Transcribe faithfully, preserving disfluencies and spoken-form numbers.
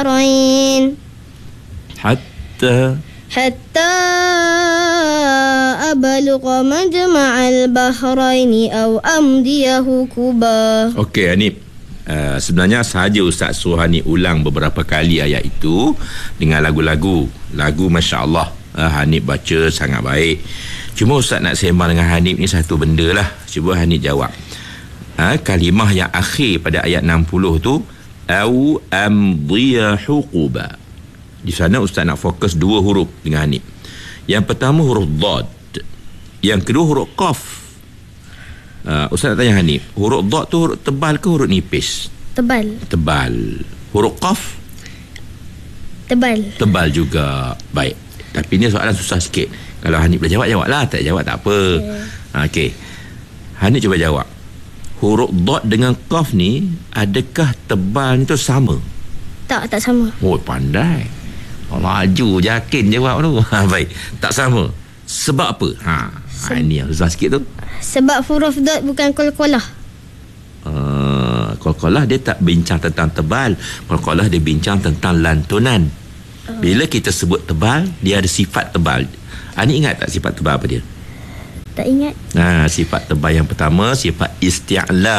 البحرين حتى حتى أبلغ مجمع البحرين أو أمضي حقبا. Okey Hanif, uh, sebenarnya sahaja Ustaz suruh Hanif ulang beberapa kali ayat itu dengan lagu-lagu. Lagu Masya Allah, uh, Hanif baca sangat baik. Cuma Ustaz nak sembang dengan Hanif ni satu benda lah. Cuba Hanif jawab. Uh, kalimah yang akhir pada ayat enam puluh tu, au amdiya huquba. Di sana Ustaz nak fokus dua huruf dengan Hanif. Yang pertama huruf Dad, yang kedua huruf Qaf. uh, Ustaz nak tanya Hanif, huruf Dad tu huruf tebal ke huruf nipis? Tebal. Tebal. Huruf Qaf? Tebal. Tebal juga. Baik, tapi ni soalan susah sikit. Kalau Hanif boleh jawab, jawab lah. Tak jawab tak apa. yeah. Okey, Hanif cuba jawab. Huruf Dad dengan Qaf ni, adakah tebal tu sama? Tak, tak sama. Oh, pandai. Laju, yakin jawab tu. Ha, baik, tak sama. Sebab apa? Ha, ha ini yang susah sikit tu. Sebab huruf Dad bukan qalqalah. Uh, qalqalah dia tak bincang tentang tebal. Qalqalah dia bincang tentang lantunan. uh. Bila kita sebut tebal, dia ada sifat tebal. Ani ingat tak sifat tebal apa dia? Tak ingat. Nah, sifat tebal yang pertama sifat isti'la.